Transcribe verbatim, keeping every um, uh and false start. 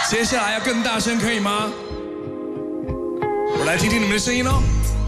接下来要更大声，可以吗？我来听听你们的声音喽。